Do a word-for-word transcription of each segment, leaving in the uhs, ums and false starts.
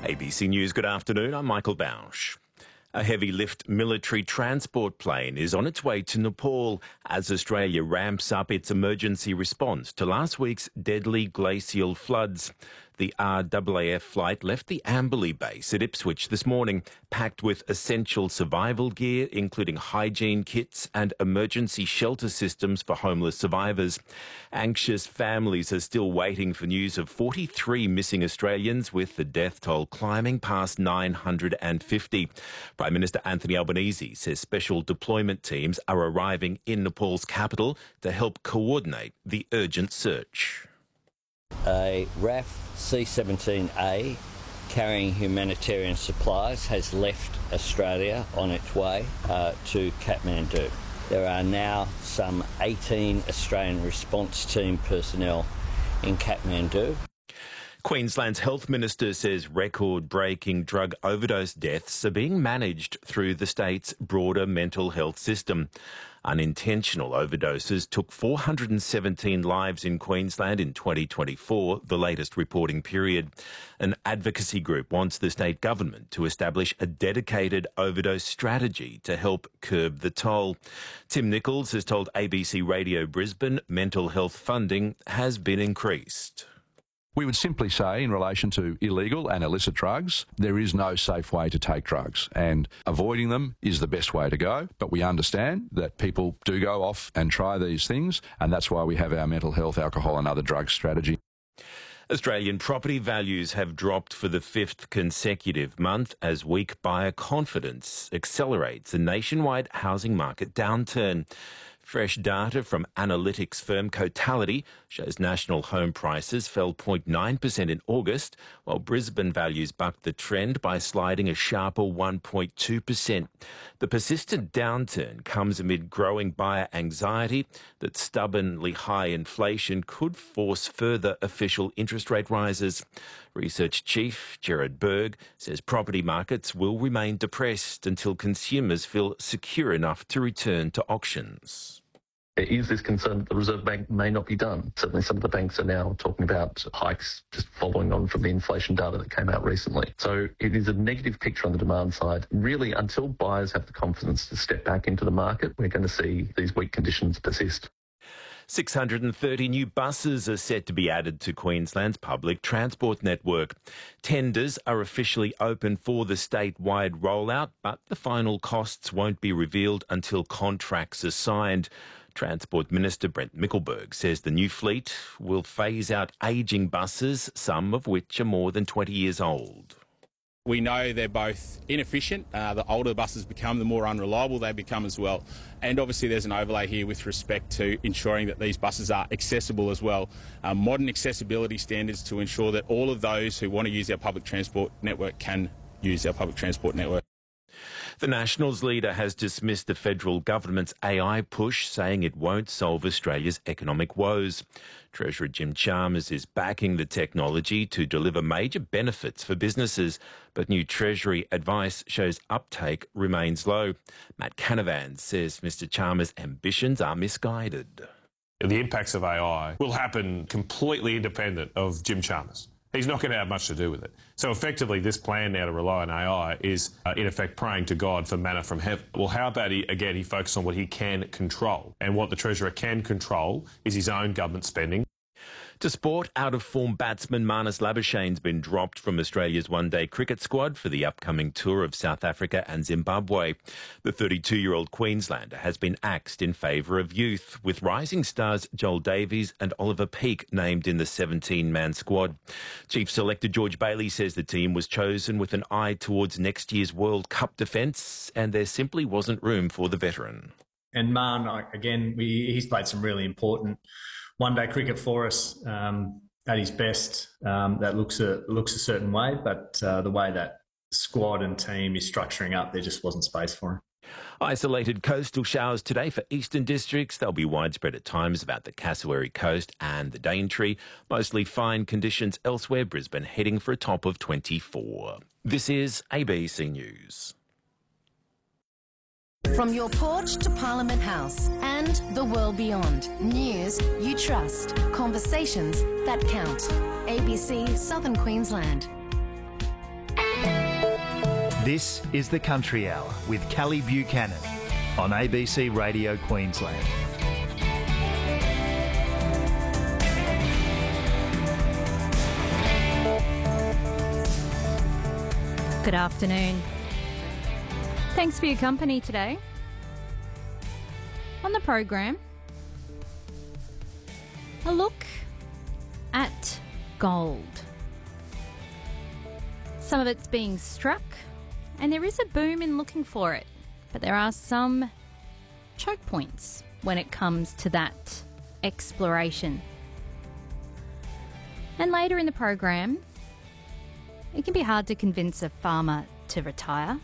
A B C News, good afternoon. I'm Michael Bausch. A heavy lift military transport plane is on its way to Nepal as Australia ramps up its emergency response to last week's deadly glacial floods. The R A A F flight left the Amberley base at Ipswich this morning, packed with essential survival gear, including hygiene kits and emergency shelter systems for homeless survivors. Anxious families are still waiting for news of forty-three missing Australians, with the death toll climbing past nine hundred fifty. Prime Minister Anthony Albanese says special deployment teams are arriving in Nepal's capital to help coordinate the urgent search. A R A F C seventeen A carrying humanitarian supplies has left Australia on its way uh, to Kathmandu. There are now some eighteen Australian response team personnel in Kathmandu. Queensland's health minister says record-breaking drug overdose deaths are being managed through the state's broader mental health system. Unintentional overdoses took four hundred seventeen lives in Queensland in twenty twenty-four, the latest reporting period. An advocacy group wants the state government to establish a dedicated overdose strategy to help curb the toll. Tim Nichols has told A B C Radio Brisbane mental health funding has been increased. We would simply say, in relation to illegal and illicit drugs, there is no safe way to take drugs, and avoiding them is the best way to go. But we understand that people do go off and try these things, and that's why we have our mental health, alcohol and other drugs strategy. Australian property values have dropped for the fifth consecutive month as weak buyer confidence accelerates a nationwide housing market downturn. Fresh data from analytics firm Cotality shows national home prices fell zero point nine percent in August, while Brisbane values bucked the trend by sliding a sharper one point two percent. The persistent downturn comes amid growing buyer anxiety that stubbornly high inflation could force further official interest rate rises. Research chief Gerard Berg says property markets will remain depressed until consumers feel secure enough to return to auctions. There is this concern that the Reserve Bank may not be done. Certainly some of the banks are now talking about hikes just following on from the inflation data that came out recently. So it is a negative picture on the demand side. Really, until buyers have the confidence to step back into the market, we're going to see these weak conditions persist. six hundred thirty new buses are set to be added to Queensland's public transport network. Tenders are officially open for the statewide rollout, but the final costs won't be revealed until contracts are signed. Transport Minister Brent Mickelberg says the new fleet will phase out ageing buses, some of which are more than twenty years old. We know they're both inefficient. Uh, the older buses become, the more unreliable they become as well. And obviously there's an overlay here with respect to ensuring that these buses are accessible as well. Uh, modern accessibility standards to ensure that all of those who want to use our public transport network can use our public transport network. The Nationals leader has dismissed the federal government's A I push, saying it won't solve Australia's economic woes. Treasurer Jim Chalmers is backing the technology to deliver major benefits for businesses, but new Treasury advice shows uptake remains low. Matt Canavan says Mr Chalmers' ambitions are misguided. The impacts of A I will happen completely independent of Jim Chalmers. He's not going to have much to do with it. So effectively, this plan now to rely on A I is, uh, in effect, praying to God for manna from heaven. Well, how about, he, again, he focuses on what he can control. And what the Treasurer can control is his own government spending. To sport, out-of-form batsman Marnus Labuschagne's been dropped from Australia's one-day cricket squad for the upcoming tour of South Africa and Zimbabwe. The thirty-two-year-old Queenslander has been axed in favour of youth, with rising stars Joel Davies and Oliver Peake named in the seventeen-man squad. Chief Selector George Bailey says the team was chosen with an eye towards next year's World Cup defence, and there simply wasn't room for the veteran. And Marn, again, we, he's played some really important one-day cricket for us um, at his best. Um, that looks a looks a certain way, but uh, the way that squad and team is structuring up, there just wasn't space for him. Isolated coastal showers today for eastern districts. They'll be widespread at times about the Cassowary coast and the Daintree. Mostly fine conditions elsewhere. Brisbane heading for a top of twenty-four. This is A B C News. From your porch to Parliament House and the world beyond. News you trust. Conversations that count. A B C Southern Queensland. This is the Country Hour with Callie Buchanan on A B C Radio Queensland. Good afternoon. Thanks for your company today. On the program, a look at gold. Some of it's being struck, and there is a boom in looking for it, but there are some choke points when it comes to that exploration. And later in the program, it can be hard to convince a farmer to retire.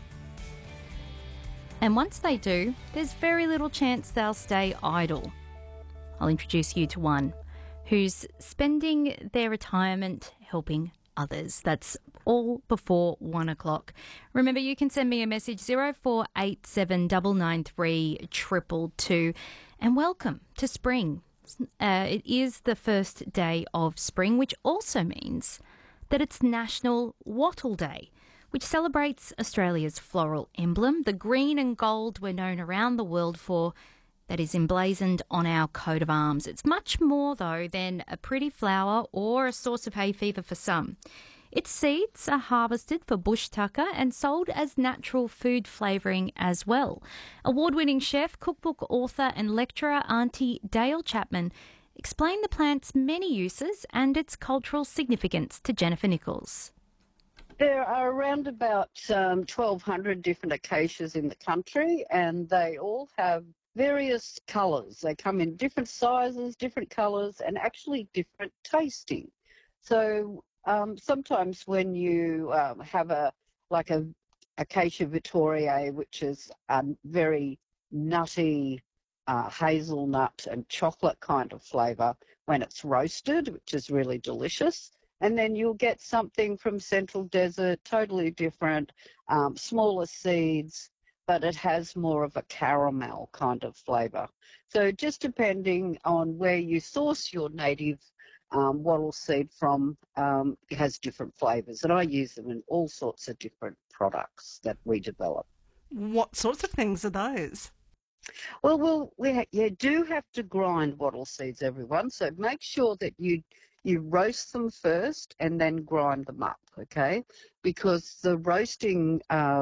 And once they do, there's very little chance they'll stay idle. I'll introduce you to one who's spending their retirement helping others. That's all before one o'clock. Remember, you can send me a message zero four eight seven nine nine three two two two. And welcome to spring. Uh, it is the first day of spring, which also means that it's National Wattle Day, which celebrates Australia's floral emblem, the green and gold we're known around the world for, that is emblazoned on our coat of arms. It's much more, though, than a pretty flower or a source of hay fever for some. Its seeds are harvested for bush tucker and sold as natural food flavouring as well. Award-winning chef, cookbook author and lecturer Auntie Dale Chapman explained the plant's many uses and its cultural significance to Jennifer Nichols. There are around about um, twelve hundred different acacias in the country, and they all have various colours. They come in different sizes, different colours, and actually different tasting. So um, sometimes when you um, have a like a Acacia Victoriae, which is a very nutty uh, hazelnut and chocolate kind of flavour when it's roasted, which is really delicious. And then you'll get something from Central Desert, totally different, um, smaller seeds, but it has more of a caramel kind of flavour. So just depending on where you source your native um, wattle seed from, um, it has different flavours. And I use them in all sorts of different products that we develop. What sorts of things are those? Well, well we ha- you do have to grind wattle seeds, everyone. So make sure that you you roast them first and then grind them up, okay? Because the roasting uh,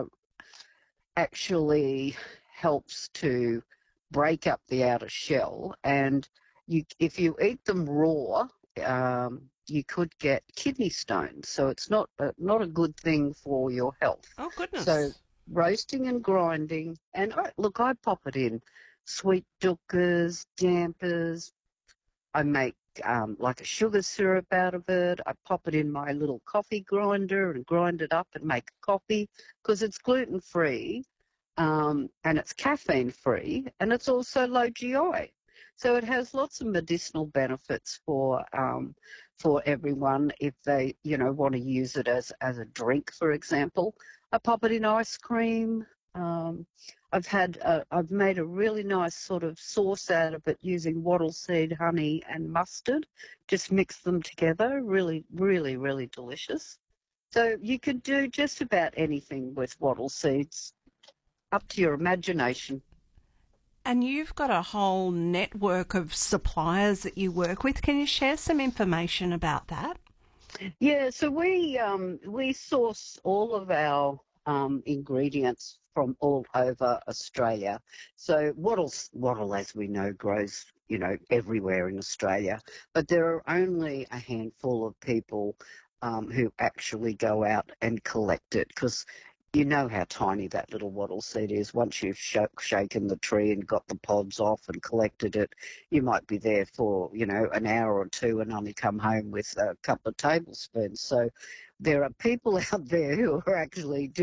actually helps to break up the outer shell, and you if you eat them raw, um, you could get kidney stones. So it's not a, not a good thing for your health. Oh, goodness. So roasting and grinding, and I, look, I pop it in sweet dukkers, dampers. I make um, like a sugar syrup out of it. I pop it in my little coffee grinder and grind it up and make coffee because it's gluten-free um, and it's caffeine-free, and it's also low G I. So it has lots of medicinal benefits for um, for everyone if they, you know, want to use it as, as a drink, for example. I pop it in ice cream. Um, I've had a, I've made a really nice sort of sauce out of it using wattle seed, honey, and mustard. Just mix them together. Really, really, really delicious. So you could do just about anything with wattle seeds, up to your imagination. And you've got a whole network of suppliers that you work with. Can you share some information about that? Yeah, so we um, we source all of our um, ingredients from all over Australia. So wattle, wattle, as we know, grows, you know, everywhere in Australia. But there are only a handful of people um, who actually go out and collect it, because you know how tiny that little wattle seed is. Once you've sh- shaken the tree and got the pods off and collected it, you might be there for, you know, an hour or two and only come home with a couple of tablespoons. So there are people out there who are actually doing